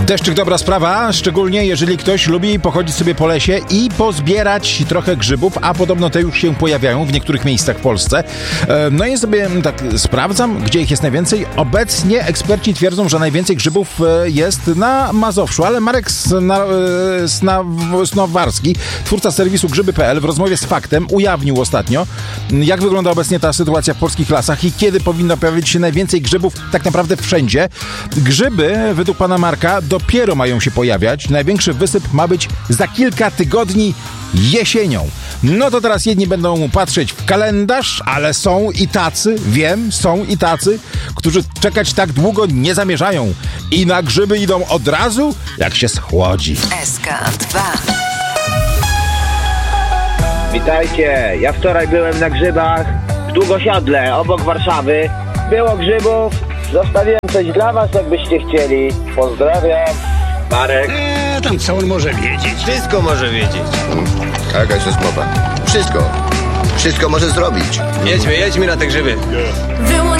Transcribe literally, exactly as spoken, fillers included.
Deszczyk dobra sprawa, szczególnie jeżeli ktoś lubi pochodzić sobie po lesie i pozbierać trochę grzybów, a podobno te już się pojawiają w niektórych miejscach w Polsce. No i sobie tak sprawdzam, gdzie ich jest najwięcej. Obecnie eksperci twierdzą, że najwięcej grzybów jest na Mazowszu, ale Marek Sna, Sna, Snowarski, twórca serwisu grzyby kropka p l, w rozmowie z Faktem ujawnił ostatnio, jak wygląda obecnie ta sytuacja w polskich lasach i kiedy powinno pojawić się najwięcej grzybów tak naprawdę wszędzie. Grzyby, według pana Marka, dopiero mają się pojawiać. Największy wysyp ma być za kilka tygodni jesienią. No to teraz jedni będą patrzeć w kalendarz, ale są i tacy, wiem, są i tacy, którzy czekać tak długo nie zamierzają i na grzyby idą od razu, jak się schłodzi. S K dwa. Witajcie, ja wczoraj byłem na grzybach w Długosiodle, obok Warszawy. Było grzybów, zostawiłem coś dla was, jakbyście chcieli. Pozdrawiam. Marek. Eee, tam co on może wiedzieć? Wszystko może wiedzieć. A jaka jest mowa? Wszystko. Wszystko może zrobić. Jedźmy, jedźmy na te grzyby. Wyłącz